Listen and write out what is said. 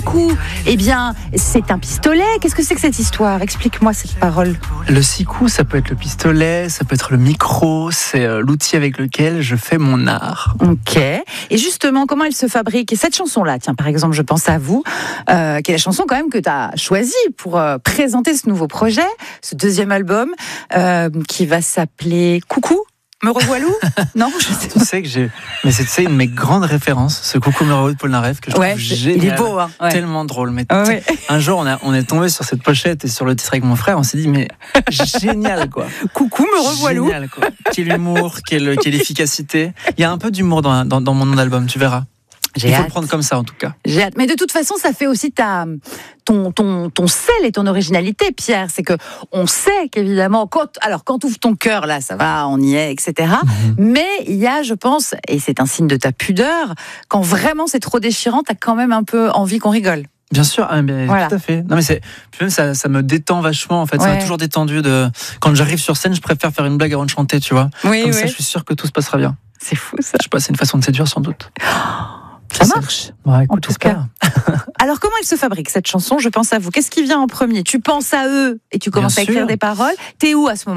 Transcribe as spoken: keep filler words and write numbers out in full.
siku, eh bien, c'est un pistolet. Qu'est-ce que c'est que cette histoire ? Explique-moi cette parole. Le siku, ça peut être le pistolet, ça peut être le micro, c'est euh, l'outil avec lequel je fais mon art. Ok. Et justement, comment elle se fabrique ? Et cette chanson-là, tiens, par exemple, je pense à vous, euh, qui est la chanson quand même que tu as choisie pour euh, présenter ce nouveau projet, ce deuxième album, euh, qui va s'appeler Coucou, me revoilou ? Non, je sais Tu sais que j'ai, mais c'est tu sais, une de mes grandes références, ce Coucou me revoilou de Polnareff que je ouais, trouve génial, il est beau, hein, ouais. tellement drôle. Mais Ah ouais. un jour, on a, on est tombé sur cette pochette et sur le titre avec mon frère, on s'est dit mais génial quoi. Coucou me revoilou. Génial quoi. Quel humour, quelle, quelle efficacité. Il y a un peu d'humour dans, dans, dans mon nom d'album, tu verras. J'ai Il faut hâte. le prendre comme ça en tout cas. J'ai hâte. Mais de toute façon, ça fait aussi ta, ton, ton, ton sel et ton originalité, Pierre. C'est que on sait qu'évidemment, quand, alors quand ouvre ton cœur, là, ça va, on y est, et cetera. Mm-hmm. Mais il y a, je pense, et c'est un signe de ta pudeur, quand vraiment c'est trop déchirant, t'as quand même un peu envie qu'on rigole. Bien sûr, ah, mais voilà. Tout à fait. Non mais c'est, même ça, ça me détend vachement en fait. Ouais. Ça m'a toujours détendu de. Quand j'arrive sur scène, je préfère faire une blague avant de chanter, tu vois. Oui, Comme oui. ça, je suis sûr que tout se passera bien. C'est fou ça. Je sais pas, c'est une façon de séduire sans doute. Ça marche. Ouais, écoute, en tout cas. Alors, comment elle se fabrique cette chanson ? Je pense à vous. Qu'est-ce qui vient en premier ? Tu penses à eux et tu commences Bien à écrire sûr. Des paroles. T'es où à ce moment-là ?